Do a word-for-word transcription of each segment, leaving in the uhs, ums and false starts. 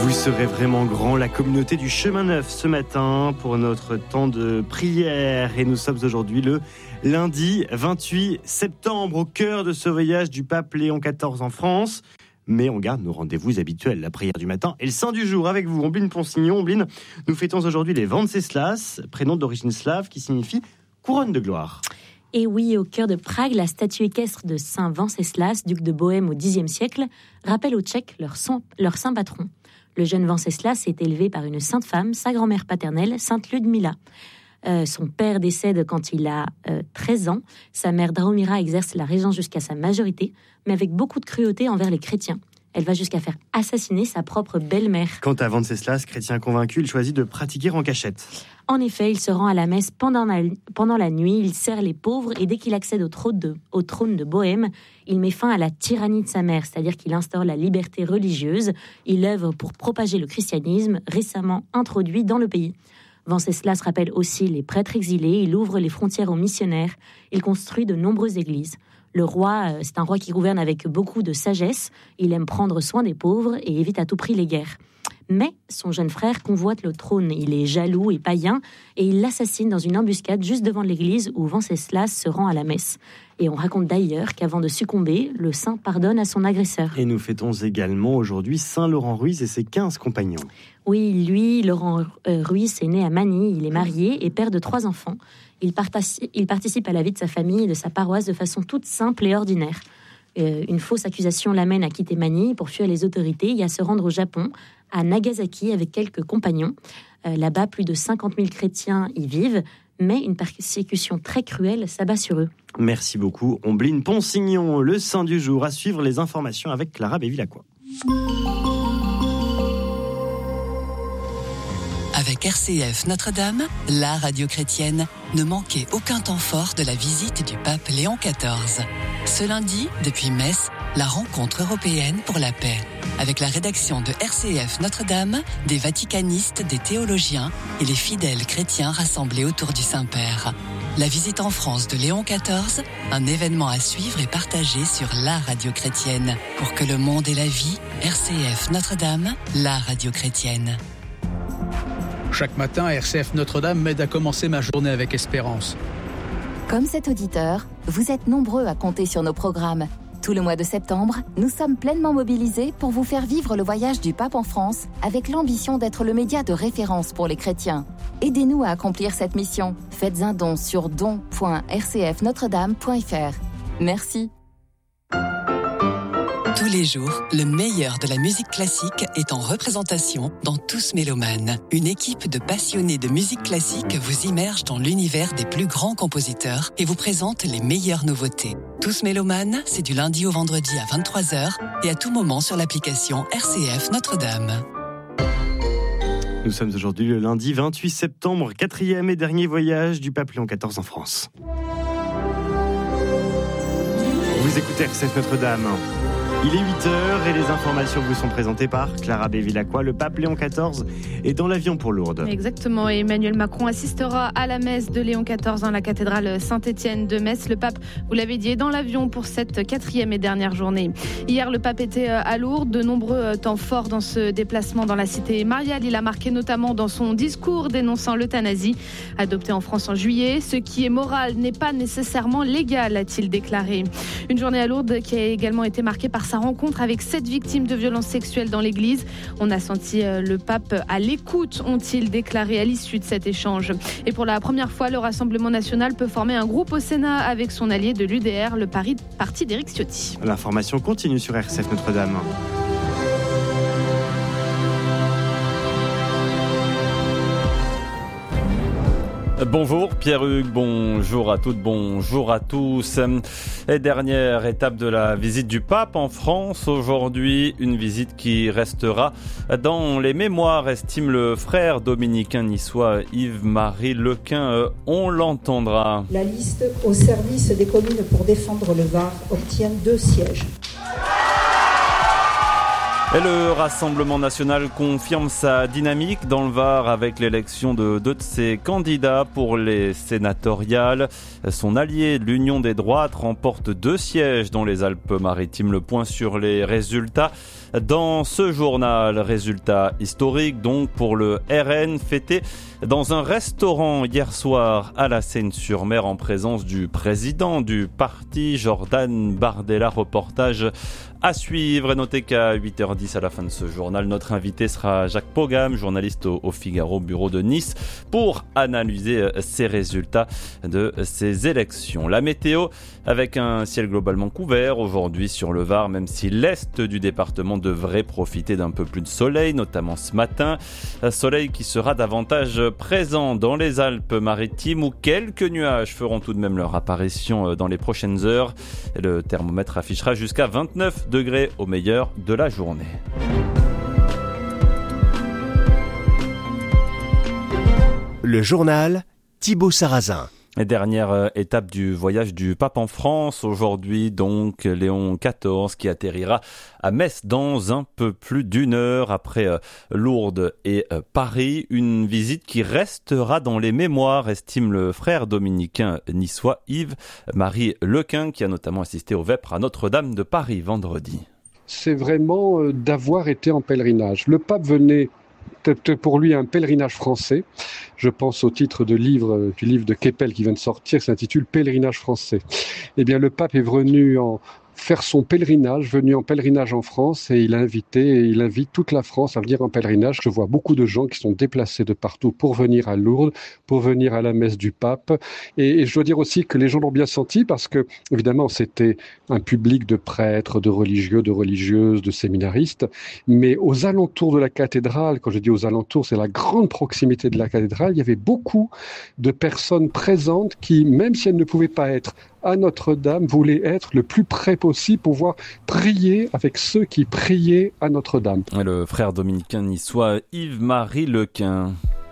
Vous serez vraiment grand, la communauté du Chemin Neuf ce matin pour notre temps de prière. Et nous sommes aujourd'hui le lundi vingt-huit septembre, au cœur de ce voyage du pape Léon quatorze en France. Mais on garde nos rendez-vous habituels, la prière du matin et le saint du jour avec vous. Ombline Ponsignon, Ombline, nous fêtons aujourd'hui les Venceslas, prénom d'origine slave qui signifie couronne de gloire. Et oui, au cœur de Prague, la statue équestre de saint Venceslas, duc de Bohême au dixième siècle, rappelle aux Tchèques leur, son, leur saint patron. Le jeune Venceslas est élevé par une sainte femme, sa grand-mère paternelle, sainte Ludmila. Euh, son père décède quand il a euh, treize ans. Sa mère Drahomira exerce la régence jusqu'à sa majorité, mais avec beaucoup de cruauté envers les chrétiens. Elle va jusqu'à faire assassiner sa propre belle-mère. Quant à Venceslas, chrétien convaincu, il choisit de pratiquer en cachette. En effet, il se rend à la messe pendant la, pendant la nuit, il sert les pauvres et dès qu'il accède au trône, de, au trône de Bohême, il met fin à la tyrannie de sa mère, c'est-à-dire qu'il instaure la liberté religieuse. Il œuvre pour propager le christianisme récemment introduit dans le pays. Venceslas rappelle aussi les prêtres exilés, il ouvre les frontières aux missionnaires, il construit de nombreuses églises. Le roi, c'est un roi qui gouverne avec beaucoup de sagesse, il aime prendre soin des pauvres et évite à tout prix les guerres. Mais son jeune frère convoite le trône, il est jaloux et païen et il l'assassine dans une embuscade juste devant l'église où Venceslas se rend à la messe. Et on raconte d'ailleurs qu'avant de succomber, le saint pardonne à son agresseur. Et nous fêtons également aujourd'hui Saint Laurent Ruiz et ses quinze compagnons. Oui, lui, Laurent euh, Ruiz est né à Manille, il est marié et père de trois enfants. Il, partaci- il participe à la vie de sa famille et de sa paroisse de façon toute simple et ordinaire. Euh, une fausse accusation l'amène à quitter Manille pour fuir les autorités et à se rendre au Japon, à Nagasaki avec quelques compagnons. Euh, là-bas, plus de cinquante mille chrétiens y vivent, mais une persécution très cruelle s'abat sur eux. Merci beaucoup, Ombline Ponsignon. Le saint du jour, à suivre les informations avec Clara Bévilacqua. Avec R C F Notre-Dame, la radio chrétienne, ne manquez aucun temps fort de la visite du pape Léon quatorze. Ce lundi, depuis Metz, la rencontre européenne pour la paix. Avec la rédaction de R C F Notre-Dame, des vaticanistes, des théologiens et les fidèles chrétiens rassemblés autour du Saint-Père. La visite en France de Léon quatorze, un événement à suivre et partager sur la radio chrétienne. Pour que le monde ait la vie, R C F Notre-Dame, la radio chrétienne. Chaque matin, R C F Notre-Dame m'aide à commencer ma journée avec espérance. Comme cet auditeur, vous êtes nombreux à compter sur nos programmes. Tout le mois de septembre, nous sommes pleinement mobilisés pour vous faire vivre le voyage du pape en France avec l'ambition d'être le média de référence pour les chrétiens. Aidez-nous à accomplir cette mission. Faites un don sur don point r c f notre dame point f r. Merci. Tous les jours, le meilleur de la musique classique est en représentation dans Tous Mélomanes. Une équipe de passionnés de musique classique vous immerge dans l'univers des plus grands compositeurs et vous présente les meilleures nouveautés. Tous Mélomanes, c'est du lundi au vendredi à vingt-trois heures et à tout moment sur l'application R C F Notre-Dame. Nous sommes aujourd'hui le lundi vingt-huit septembre, quatrième et dernier voyage du pape Léon quatorze en France. Vous écoutez R C F Notre-Dame. Il est huit heures et les informations vous sont présentées par Clara Bévilacqua. Le pape Léon quatorze est dans l'avion pour Lourdes. Exactement, et Emmanuel Macron assistera à la messe de Léon quatorze dans la cathédrale Saint-Étienne de Metz. Le pape, vous l'avez dit, est dans l'avion pour cette quatrième et dernière journée. Hier, le pape était à Lourdes. De nombreux temps forts dans ce déplacement dans la cité mariale. Il a marqué notamment dans son discours dénonçant l'euthanasie, adoptée en France en juillet. Ce qui est moral n'est pas nécessairement légal, a-t-il déclaré. Une journée à Lourdes qui a également été marquée par sa rencontre avec sept victimes de violences sexuelles dans l'église. On a senti le pape à l'écoute, ont-ils déclaré à l'issue de cet échange. Et pour la première fois, le Rassemblement national peut former un groupe au Sénat avec son allié de l'U D R, le parti d'Éric Ciotti. L'information continue sur R C F Notre-Dame. Bonjour Pierre-Hugues, bonjour à toutes, bonjour à tous. Et dernière étape de la visite du pape en France aujourd'hui, une visite qui restera dans les mémoires, estime le frère dominicain niçois Yves-Marie Lequin. On l'entendra. La liste au service des communes pour défendre le Var obtient deux sièges. Et le Rassemblement national confirme sa dynamique dans le Var avec l'élection de deux de ses candidats pour les sénatoriales. Son allié, l'Union des droites, remporte deux sièges dans les Alpes-Maritimes. Le point sur les résultats dans ce journal. Résultat historique donc pour le R N, fêté dans un restaurant hier soir à la Seine-sur-Mer en présence du président du parti, Jordan Bardella. Reportage à suivre. Et notez qu'à huit heures dix à la fin de ce journal, notre invité sera Jacques Pogam, journaliste au, au Figaro, bureau de Nice, pour analyser ces résultats de ces élections. La météo avec un ciel globalement couvert aujourd'hui sur le Var, même si l'est du département devrait profiter d'un peu plus de soleil, notamment ce matin. Un soleil qui sera davantage présent dans les Alpes-Maritimes où quelques nuages feront tout de même leur apparition dans les prochaines heures. Et le thermomètre affichera jusqu'à vingt-neuf degrés au meilleur de la journée. Le journal Thibaut Sarrazin. Et dernière étape du voyage du pape en France. Aujourd'hui, donc, Léon quatorze qui atterrira à Metz dans un peu plus d'une heure après Lourdes et Paris. Une visite qui restera dans les mémoires, estime le frère dominicain niçois Yves-Marie Lequin, qui a notamment assisté au Vêpres à Notre-Dame de Paris vendredi. C'est vraiment d'avoir été en pèlerinage. Le pape venait peut-être pour lui un pèlerinage français. Je pense au titre de livre, du livre de Keppel qui vient de sortir, s'intitule Pèlerinage français. Eh bien, le pape est venu en faire son pèlerinage, venu en pèlerinage en France, et il a invité, et il invite toute la France à venir en pèlerinage. Je vois beaucoup de gens qui sont déplacés de partout pour venir à Lourdes, pour venir à la messe du pape. Et, et je dois dire aussi que les gens l'ont bien senti parce que, évidemment, c'était un public de prêtres, de religieux, de religieuses, de séminaristes. Mais aux alentours de la cathédrale, quand je dis aux alentours, c'est la grande proximité de la cathédrale, il y avait beaucoup de personnes présentes qui, même si elles ne pouvaient pas être à Notre-Dame, voulaient être le plus près possible pour pouvoir prier avec ceux qui priaient à Notre-Dame. Le frère dominicain niçois Yves-Marie Lequin.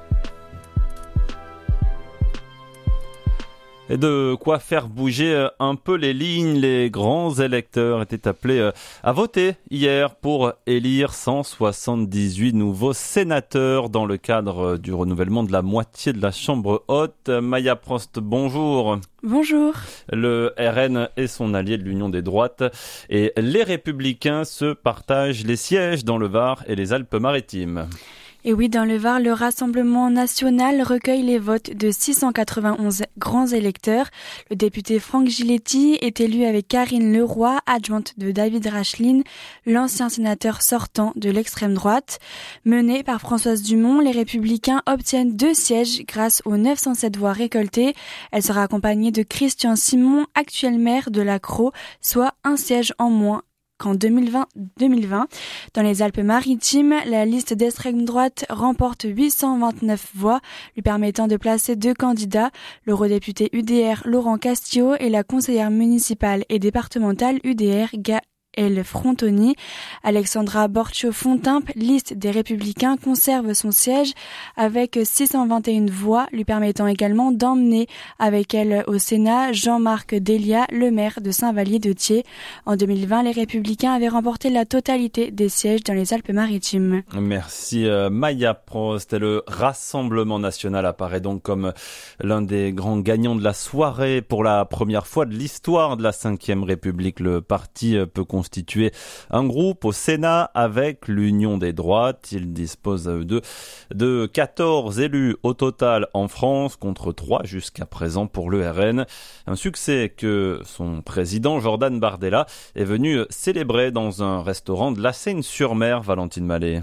Et de quoi faire bouger un peu les lignes. Les grands électeurs étaient appelés à voter hier pour élire cent soixante-dix-huit nouveaux sénateurs dans le cadre du renouvellement de la moitié de la Chambre haute. Maya Prost, bonjour. Bonjour. Le R N est son allié de l'Union des droites et les Républicains se partagent les sièges dans le Var et les Alpes-Maritimes. Et oui, dans le Var, le Rassemblement national recueille les votes de six cent quatre-vingt-onze grands électeurs. Le député Franck Giletti est élu avec Karine Leroy, adjointe de David Racheline, l'ancien sénateur sortant de l'extrême droite. Menés par Françoise Dumont, les Républicains obtiennent deux sièges grâce aux neuf cent sept voix récoltées. Elle sera accompagnée de Christian Simon, actuel maire de La Crau, soit un siège en moins qu'en deux mille vingt. Dans les Alpes-Maritimes, la liste d'extrême droite remporte huit cent vingt-neuf voix, lui permettant de placer deux candidats, l'eurodéputé U D R Laurent Castillo et la conseillère municipale et départementale U D R Gaëlle Frontoni. Alexandra Borchio-Fontimp, liste des Républicains, conserve son siège avec six cent vingt et une voix, lui permettant également d'emmener avec elle au Sénat Jean-Marc Delia, le maire de Saint-Vallier-de-Thiers. En deux mille vingt, les Républicains avaient remporté la totalité des sièges dans les Alpes-Maritimes. Merci euh, Maya Prost. Le Rassemblement national apparaît donc comme l'un des grands gagnants de la soirée. Pour la première fois de l'histoire de la cinquième République, le parti peut constituer un groupe au Sénat avec l'Union des droites. Il dispose de, de quatorze élus au total en France contre trois jusqu'à présent pour le R N. Un succès que son président Jordan Bardella est venu célébrer dans un restaurant de la Seine-sur-Mer. Valentine Mallet.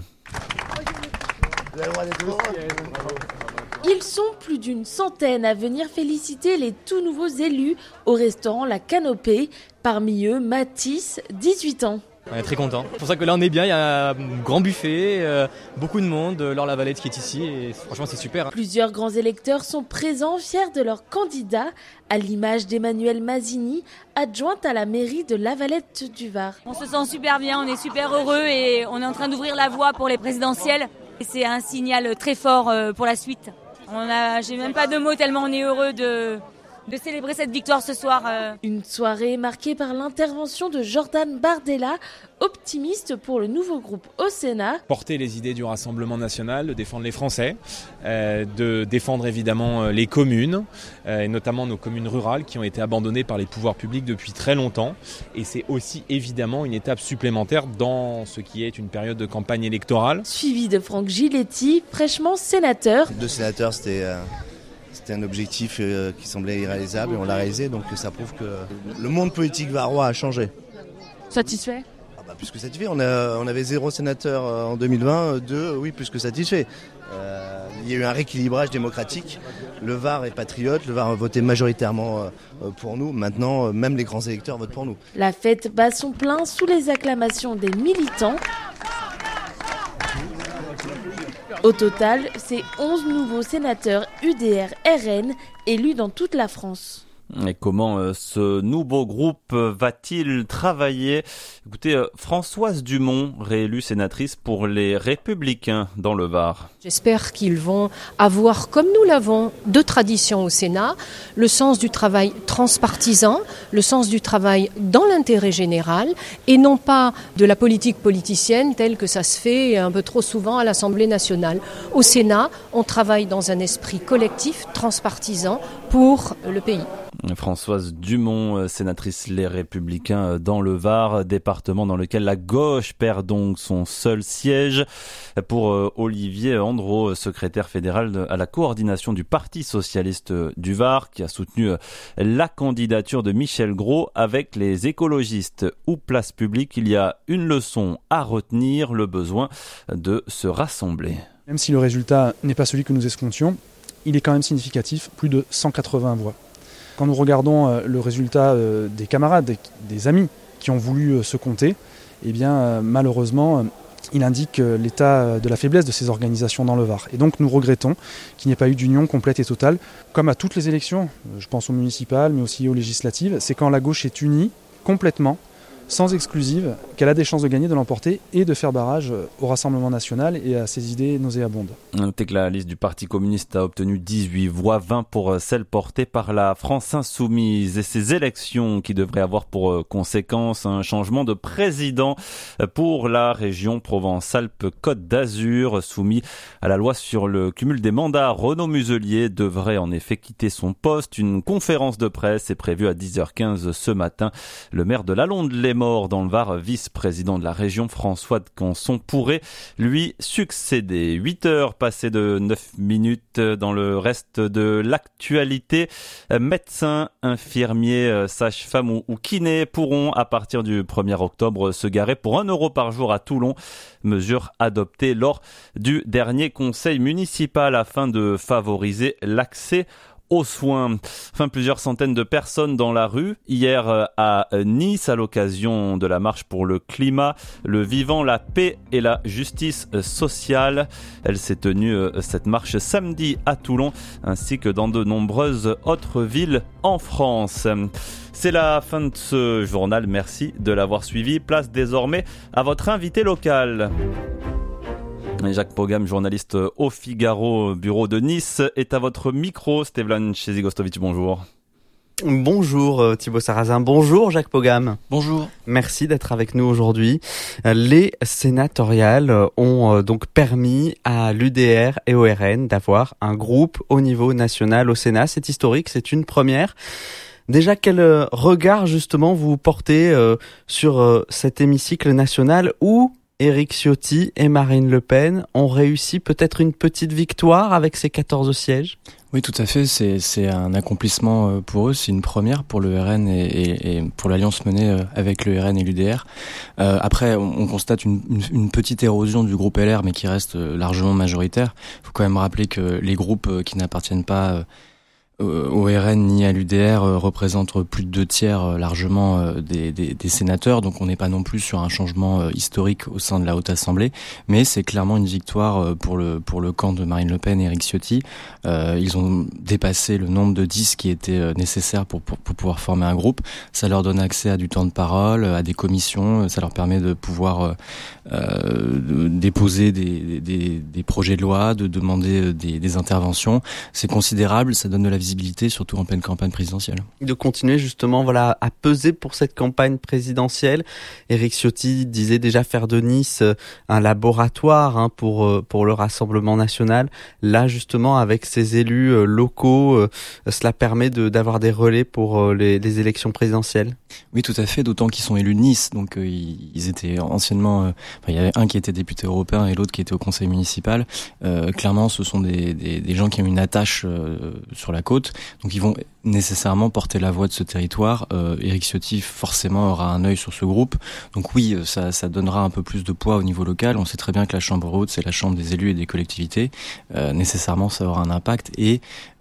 Ils sont plus d'une centaine à venir féliciter les tout nouveaux élus au restaurant La Canopée. Parmi eux, Mathis, dix-huit ans. On est très contents. C'est pour ça que là on est bien, il y a un grand buffet, euh, beaucoup de monde, Laure Lavalette qui est ici et franchement c'est super. Plusieurs grands électeurs sont présents, fiers de leur candidat, à l'image d'Emmanuel Mazzini, adjointe à la mairie de Lavalette du Var. On se sent super bien, on est super heureux et on est en train d'ouvrir la voie pour les présidentielles. Et c'est un signal très fort pour la suite. On a, j'ai même pas de mots tellement on est heureux de, de célébrer cette victoire ce soir. Euh. Une soirée marquée par l'intervention de Jordan Bardella, optimiste pour le nouveau groupe au Sénat. Porter les idées du Rassemblement national, de défendre les Français, euh, de défendre évidemment les communes, euh, et notamment nos communes rurales qui ont été abandonnées par les pouvoirs publics depuis très longtemps. Et c'est aussi évidemment une étape supplémentaire dans ce qui est une période de campagne électorale. Suivi de Franck Giletti, fraîchement sénateur. Deux sénateurs, c'était... Euh... C'était un objectif euh, qui semblait irréalisable et on l'a réalisé, donc ça prouve que le monde politique varois a changé. Satisfait ? Ah bah, plus que satisfait. On, a, on avait zéro sénateur en deux mille vingt, deux, oui, plus que satisfait. Euh, il y a eu un rééquilibrage démocratique. Le Var est patriote, le Var a voté majoritairement euh, pour nous. Maintenant, euh, même les grands électeurs votent pour nous. La fête bat son plein sous les acclamations des militants. Au total, c'est onze nouveaux sénateurs U D R R N élus dans toute la France. Et comment euh, ce nouveau groupe va-t-il travailler ? Écoutez, euh, Françoise Dumont, réélue sénatrice pour les Républicains dans le Var. J'espère qu'ils vont avoir, comme nous l'avons, de tradition au Sénat, le sens du travail transpartisan, le sens du travail dans l'intérêt général et non pas de la politique politicienne telle que ça se fait un peu trop souvent à l'Assemblée nationale. Au Sénat, on travaille dans un esprit collectif, transpartisan pour le pays. Françoise Dumont, sénatrice Les Républicains dans le Var, département dans lequel la gauche perd donc son seul siège. Pour Olivier Andro, secrétaire fédéral à la coordination du Parti socialiste du Var, qui a soutenu la candidature de Michel Gros avec les écologistes ou place publique, il y a une leçon à retenir, le besoin de se rassembler. Même si le résultat n'est pas celui que nous escomptions, il est quand même significatif, plus de cent quatre-vingts voix. Quand nous regardons le résultat des camarades, des, des amis qui ont voulu se compter, eh bien malheureusement, il indique l'état de la faiblesse de ces organisations dans le Var. Et donc nous regrettons qu'il n'y ait pas eu d'union complète et totale. Comme à toutes les élections, je pense aux municipales, mais aussi aux législatives, c'est quand la gauche est unie complètement, sans exclusive, qu'elle a des chances de gagner, de l'emporter et de faire barrage au Rassemblement national et à ses idées nauséabondes. Notez que la liste du Parti communiste a obtenu dix-huit voix, vingt pour celle portée par la France insoumise. Et ces élections qui devraient avoir pour conséquence un changement de président pour la région Provence-Alpes-Côte d'Azur, soumis à la loi sur le cumul des mandats. Renaud Muselier devrait en effet quitter son poste. Une conférence de presse est prévue à dix heures quinze ce matin. Le maire de Lalonde-les-Morts dans le Var, vice-président de la région, François de Canson, pourrait lui succéder. huit heures passées de neuf minutes dans le reste de l'actualité. Médecins, infirmiers, sages-femmes ou, ou kinés pourront à partir du premier octobre se garer pour un euro par jour à Toulon. Mesure adoptée lors du dernier conseil municipal afin de favoriser l'accès aux soins. Enfin, plusieurs centaines de personnes dans la rue hier à Nice à l'occasion de la marche pour le climat, le vivant, la paix et la justice sociale. Elle s'est tenue, cette marche, samedi à Toulon ainsi que dans de nombreuses autres villes en France. C'est la fin de ce journal. Merci de l'avoir suivi. Place désormais à votre invité local. Jacques Pogam, journaliste au Figaro, bureau de Nice, est à votre micro. Stevlan Chezigostovic, bonjour. Bonjour Thibaut Sarrazin, bonjour Jacques Pogam. Bonjour. Merci d'être avec nous aujourd'hui. Les sénatoriales ont donc permis à l'U D R et au R N d'avoir un groupe au niveau national au Sénat. C'est historique, c'est une première. Déjà, quel regard justement vous portez euh, sur euh, cet hémicycle national où Éric Ciotti et Marine Le Pen ont réussi peut-être une petite victoire avec ces quatorze sièges? Oui, tout à fait. C'est, c'est un accomplissement pour eux. C'est une première pour le R N et, et, et pour l'alliance menée avec le R N et l'U D R. Euh, après, on, on constate une, une, une petite érosion du groupe L R, mais qui reste largement majoritaire. Il faut quand même rappeler que les groupes qui n'appartiennent pas au R N ni à l'U D R représente plus de deux tiers largement des, des, des sénateurs, donc on n'est pas non plus sur un changement historique au sein de la Haute Assemblée, mais c'est clairement une victoire pour le pour le camp de Marine Le Pen et Éric Ciotti. Euh, ils ont dépassé le nombre de dix qui était nécessaire pour, pour pour pouvoir former un groupe. Ça leur donne accès à du temps de parole, à des commissions, ça leur permet de pouvoir euh, de déposer des, des des projets de loi, de demander des, des interventions. C'est considérable, ça donne de la visibilité, surtout en pleine campagne présidentielle. De continuer justement voilà, à peser pour cette campagne présidentielle. Éric Ciotti disait déjà faire de Nice un laboratoire hein, pour, pour le Rassemblement national. Là justement avec ces élus locaux, euh, cela permet de, d'avoir des relais pour les, les élections présidentielles. Oui, tout à fait, d'autant qu'ils sont élus de Nice, donc euh, ils étaient anciennement, euh, enfin, il y avait un qui était député européen et l'autre qui était au conseil municipal. Euh, clairement, ce sont des, des, des gens qui ont une attache euh, sur la côte, donc ils vont nécessairement porter la voix de ce territoire. Euh, Éric Ciotti forcément aura un œil sur ce groupe, donc oui, ça, ça donnera un peu plus de poids au niveau local. On sait très bien que la Chambre haute, c'est la chambre des élus et des collectivités. Euh, nécessairement, ça aura un impact et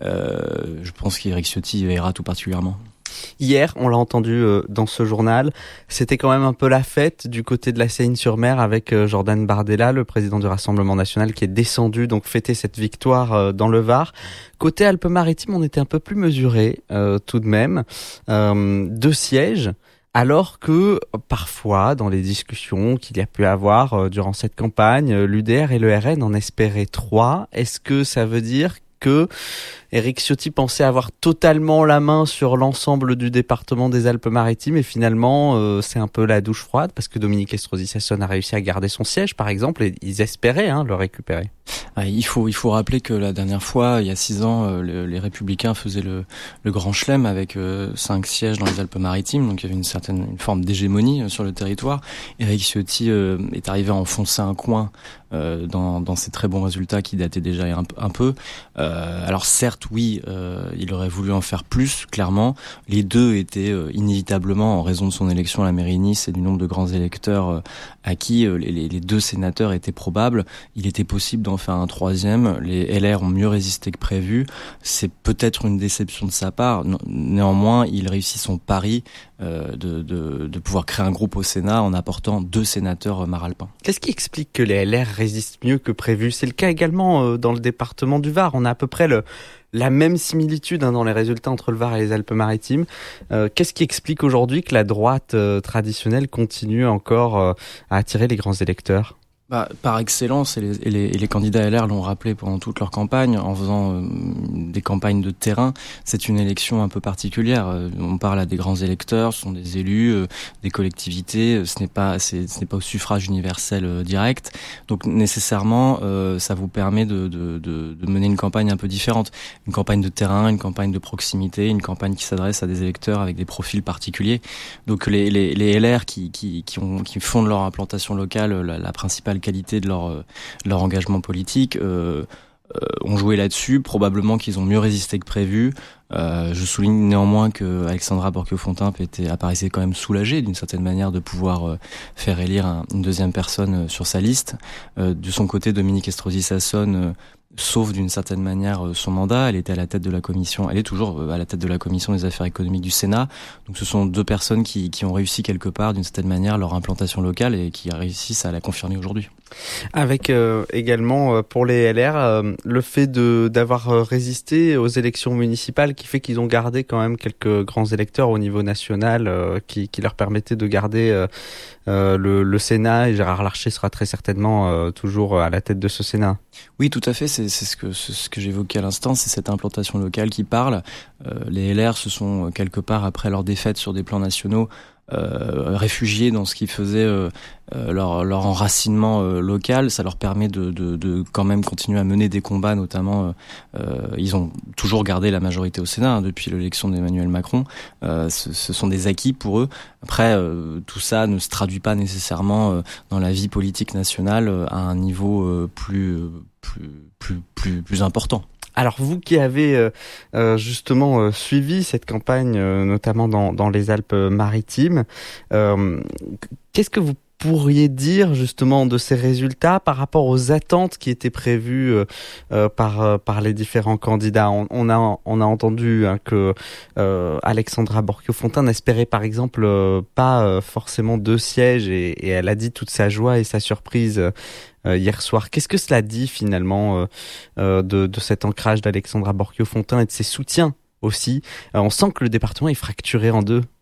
euh, je pense qu'Éric Ciotti y veillera tout particulièrement. Hier, on l'a entendu euh, dans ce journal, c'était quand même un peu la fête du côté de la Seine-sur-Mer avec euh, Jordan Bardella, le président du Rassemblement national, qui est descendu donc fêter cette victoire euh, dans le Var. Côté Alpes-Maritimes, on était un peu plus mesuré euh, tout de même. Euh, deux sièges. Alors que parfois, dans les discussions qu'il y a pu avoir euh, durant cette campagne, euh, l'U D R et le R N en espéraient trois. Est-ce que ça veut dire que Éric Ciotti pensait avoir totalement la main sur l'ensemble du département des Alpes-Maritimes et finalement euh, c'est un peu la douche froide parce que Dominique Estrosi Sassone a réussi à garder son siège par exemple et ils espéraient hein, le récupérer. Ah, il faut il faut rappeler que la dernière fois, il y a six ans, euh, le, les Républicains faisaient le, le grand chelem avec euh, cinq sièges dans les Alpes-Maritimes, donc il y avait une certaine une forme d'hégémonie euh, sur le territoire. Éric Ciotti euh, est arrivé à enfoncer un coin euh, dans, dans ces très bons résultats qui dataient déjà un, un peu. Euh, alors certes, oui, euh, il aurait voulu en faire plus, clairement. Les deux étaient euh, inévitablement, en raison de son élection à la mairie de Nice et du nombre de grands électeurs euh, acquis, euh, les, les deux sénateurs étaient probables. Il était possible d'en faire un troisième. Les L R ont mieux résisté que prévu. C'est peut-être une déception de sa part. Néanmoins, il réussit son pari euh, de, de, de pouvoir créer un groupe au Sénat en apportant deux sénateurs maralpins. Qu'est-ce qui explique que les L R résistent mieux que prévu ? C'est le cas également euh, dans le département du Var. On a à peu près le la même similitude hein, dans les résultats entre le Var et les Alpes-Maritimes. Euh, qu'est-ce qui explique aujourd'hui que la droite euh, traditionnelle continue encore euh, à attirer les grands électeurs ? Bah, par excellence, et les, et, les, et les candidats L R l'ont rappelé pendant toute leur campagne, en faisant euh, des campagnes de terrain, c'est une élection un peu particulière. Euh, on parle à des grands électeurs, ce sont des élus, euh, des collectivités, euh, ce n'est pas, c'est, ce n'est pas au suffrage universel euh, direct. Donc nécessairement, euh, ça vous permet de, de, de, de mener une campagne un peu différente. Une campagne de terrain, une campagne de proximité, une campagne qui s'adresse à des électeurs avec des profils particuliers. Donc les, les, les L R qui, qui, qui, ont, qui fondent leur implantation locale, la, la principale qualité de leur, de leur engagement politique, euh, euh, ont joué là-dessus. Probablement qu'ils ont mieux résisté que prévu. Euh, je souligne néanmoins que Alexandra Borchio-Fontimp était, apparaissait quand même soulagée d'une certaine manière de pouvoir euh, faire élire un, une deuxième personne euh, sur sa liste. Euh, de son côté, Dominique Estrosi Sassone euh, sauve d'une certaine manière euh, son mandat. Elle était à la tête de la commission, elle est toujours euh, à la tête de la commission des affaires économiques du Sénat. Donc ce sont deux personnes qui, qui ont réussi quelque part d'une certaine manière leur implantation locale et qui réussissent à la confirmer aujourd'hui. Avec euh, également euh, pour les L R euh, le fait de d'avoir euh, résisté aux élections municipales qui fait qu'ils ont gardé quand même quelques grands électeurs au niveau national euh, qui, qui leur permettaient de garder euh, euh, le, le Sénat et Gérard Larcher sera très certainement euh, toujours à la tête de ce Sénat. Oui, tout à fait, c'est, c'est ce que, c'est ce que j'évoquais à l'instant, c'est cette implantation locale qui parle. Euh, les L R se sont quelque part après leur défaite sur des plans nationaux Euh, réfugiés dans ce qui faisait euh, euh, leur, leur enracinement euh, local. Ça leur permet de, de, de quand même continuer à mener des combats, notamment euh, ils ont toujours gardé la majorité au Sénat hein, depuis l'élection d'Emmanuel Macron. Euh, ce, ce sont des acquis pour eux. Après, euh, tout ça ne se traduit pas nécessairement euh, dans la vie politique nationale euh, à un niveau euh, plus, plus, plus, plus, plus important. Alors vous qui avez euh, euh, justement euh, suivi cette campagne, euh, notamment dans, dans les Alpes-Maritimes, euh, qu'est-ce que vous pourriez dire justement de ces résultats par rapport aux attentes qui étaient prévues euh, euh, par euh, par les différents candidats? On, on a on a entendu hein, que euh, Alexandra Borchio-Fontimp n'espérait par exemple euh, pas euh, forcément deux sièges et, et elle a dit toute sa joie et sa surprise euh, Euh, hier soir. Qu'est-ce que cela dit finalement euh, euh, de, de cet ancrage d'Alexandra Borchio-Fontimp et de ses soutiens aussi euh, On sent que le département est fracturé en deux.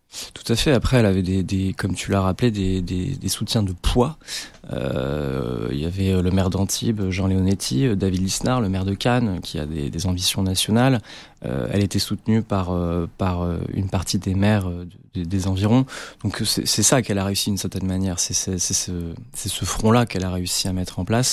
Tout à fait. Après, elle avait des, des comme tu l'as rappelé, des, des, des soutiens de poids. Euh, il y avait le maire d'Antibes, Jean Leonetti, David Lisnard, le maire de Cannes, qui a des, des ambitions nationales. Euh, elle était soutenue par euh, par une partie des maires des, des environs. Donc c'est, c'est ça qu'elle a réussi d'une certaine manière. C'est, c'est, c'est ce c'est ce front-là qu'elle a réussi à mettre en place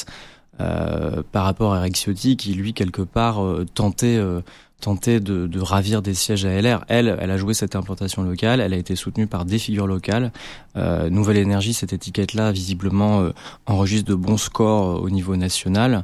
euh, par rapport à Éric Ciotti, qui lui quelque part euh, tentait euh, tenter de, de ravir des sièges à L R. Elle, elle a joué cette implantation locale, elle a été soutenue par des figures locales. Euh, Nouvelle Énergie, cette étiquette-là, visiblement, euh, enregistre de bons scores au niveau national.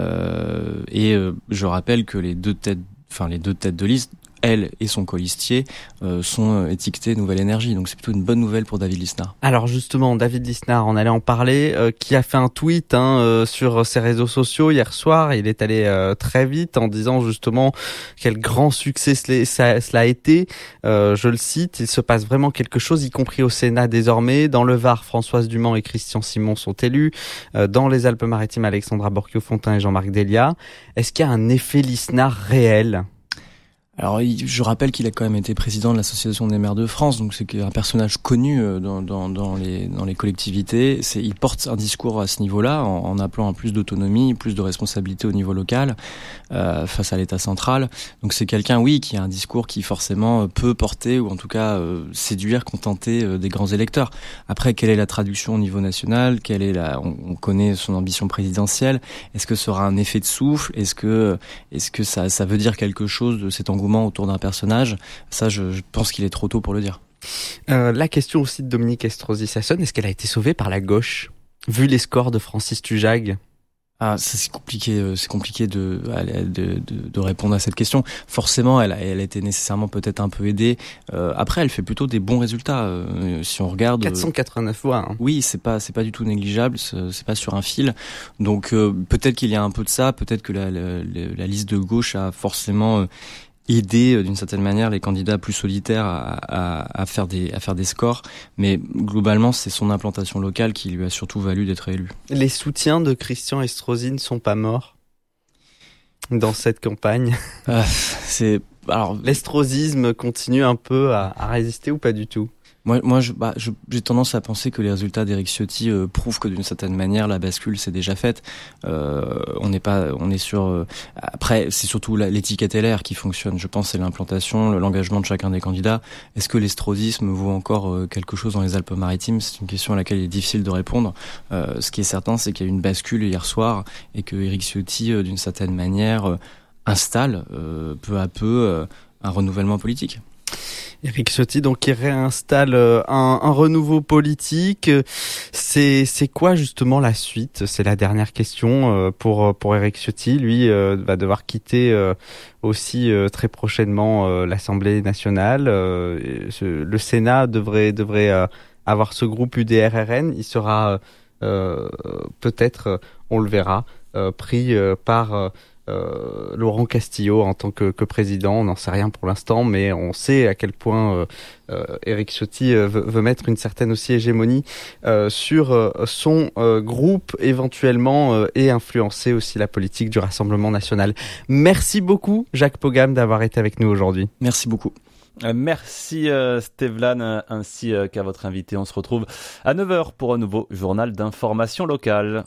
Euh, et euh, je rappelle que les deux têtes, enfin les deux têtes de liste, elle et son colistier, euh, sont étiquetés Nouvelle Énergie. Donc c'est plutôt une bonne nouvelle pour David Lisnard. Alors justement, David Lisnard, on allait en parler, euh, qui a fait un tweet hein, euh, sur ses réseaux sociaux hier soir. Il est allé euh, très vite en disant justement quel grand succès cela, cela a été. Euh, je le cite, il se passe vraiment quelque chose, y compris au Sénat désormais. Dans le Var, Françoise Dumont et Christian Simon sont élus. Euh, dans les Alpes-Maritimes, Alexandra Borchio-Fontimp et Jean-Marc Delia. Est-ce qu'il y a un effet Lisnard réel ? Alors, je rappelle qu'il a quand même été président de l'Association des maires de France, donc c'est un personnage connu dans, dans, dans, les, dans les collectivités. C'est, il porte un discours à ce niveau-là, en, en appelant à plus d'autonomie, plus de responsabilité au niveau local, euh, face à l'État central. Donc c'est quelqu'un, oui, qui a un discours qui forcément peut porter, ou en tout cas euh, séduire, contenter euh, des grands électeurs. Après, quelle est la traduction au niveau national ? Quelle est la, on, on connaît son ambition présidentielle. Est-ce que ce sera un effet de souffle ? Est-ce que, est-ce que ça, ça veut dire quelque chose de cet engouement autour d'un personnage? Ça, je, je pense qu'il est trop tôt pour le dire. Euh, la question aussi de Dominique Estrosi-Sassone, est-ce qu'elle a été sauvée par la gauche, vu les scores de Francis Tujag? Ah, ça, c'est compliqué, c'est compliqué de, de, de, de répondre à cette question. Forcément, elle a, elle a été nécessairement peut-être un peu aidée. Euh, après, elle fait plutôt des bons résultats. Euh, si on regarde. quatre cent quatre-vingt-neuf voix. Hein. Oui, c'est pas, c'est pas du tout négligeable. C'est, c'est pas sur un fil. Donc, euh, peut-être qu'il y a un peu de ça. Peut-être que la, la, la liste de gauche a forcément euh, aider d'une certaine manière les candidats plus solitaires à, à, à faire des à faire des scores, mais globalement c'est son implantation locale qui lui a surtout valu d'être élu. Les soutiens de Christian Estrosi ne sont pas morts dans cette campagne. Euh, c'est alors l'estrosisme continue un peu à, à résister ou pas du tout? Moi, moi, je, bah, je, j'ai tendance à penser que les résultats d'Éric Ciotti euh, prouvent que d'une certaine manière la bascule s'est déjà faite. Euh, on n'est pas, on est sur. Euh, après, c'est surtout la, l'étiquette L R qui fonctionne. Je pense c'est l'implantation, le, l'engagement de chacun des candidats. Est-ce que l'estrosisme vaut encore euh, quelque chose dans les Alpes-Maritimes ? C'est une question à laquelle il est difficile de répondre. Euh, ce qui est certain, c'est qu'il y a eu une bascule hier soir et que Éric Ciotti, euh, d'une certaine manière, euh, installe euh, peu à peu euh, un renouvellement politique. Éric Ciotti, donc, qui réinstalle un, un renouveau politique. C'est, c'est quoi justement la suite ? C'est la dernière question pour pour Éric Ciotti. Lui euh, va devoir quitter euh, aussi euh, très prochainement euh, l'Assemblée nationale. Euh, le Sénat devrait devrait euh, avoir ce groupe U D R R N. Il sera euh, peut-être, on le verra, euh, pris euh, par euh, Euh, Laurent Castillo en tant que, que président. On n'en sait rien pour l'instant, mais on sait à quel point euh, euh, Éric Ciotti euh, veut, veut mettre une certaine aussi hégémonie euh, sur euh, son euh, groupe éventuellement euh, et influencer aussi la politique du Rassemblement national. Merci beaucoup Jacques Pogam d'avoir été avec nous aujourd'hui. Merci beaucoup. Merci euh, Stevlan, ainsi euh, qu'à votre invité. On se retrouve à neuf heures pour un nouveau journal d'information locale.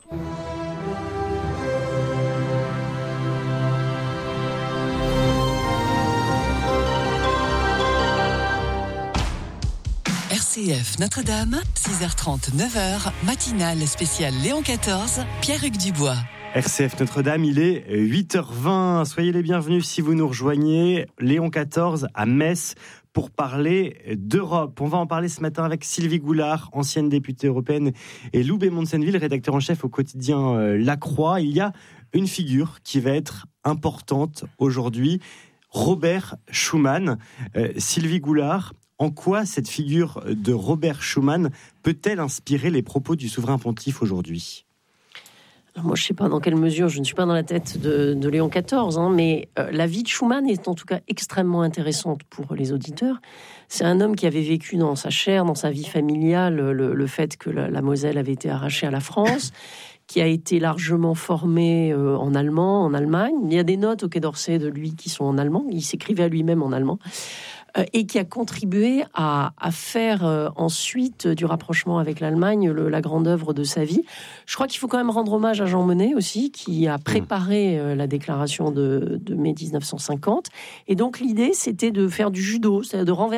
R C F Notre-Dame, six heures trente, neuf heures, matinale spéciale Léon quatorze, Pierre-Hugues Dubois. R C F Notre-Dame, il est huit heures vingt. Soyez les bienvenus si vous nous rejoignez. Léon quatorze à Metz pour parler d'Europe. On va en parler ce matin avec Sylvie Goulard, ancienne députée européenne, et Lou Bémont-de-Senneville, rédacteur en chef au quotidien La Croix. Il y a une figure qui va être importante aujourd'hui, Robert Schuman. Euh, Sylvie Goulard, en quoi cette figure de Robert Schuman peut-elle inspirer les propos du souverain pontife aujourd'hui ? Alors moi, je ne sais pas dans quelle mesure, je ne suis pas dans la tête de, de Léon quatorze, hein, mais euh, la vie de Schuman est en tout cas extrêmement intéressante pour les auditeurs. C'est un homme qui avait vécu dans sa chair, dans sa vie familiale, le, le fait que la, la Moselle avait été arrachée à la France, qui a été largement formé euh, en allemand, en Allemagne. Il y a des notes au Quai d'Orsay de lui qui sont en allemand, il s'écrivait à lui-même en allemand. euh, et qui a contribué à, à faire euh, ensuite du rapprochement avec l'Allemagne le, la grande œuvre de sa vie. Je crois qu'il faut quand même rendre hommage à Jean Monnet aussi, qui a préparé euh, la déclaration de, de mai dix-neuf cent cinquante. Et donc l'idée, c'était de faire du judo, c'est-à-dire de renverser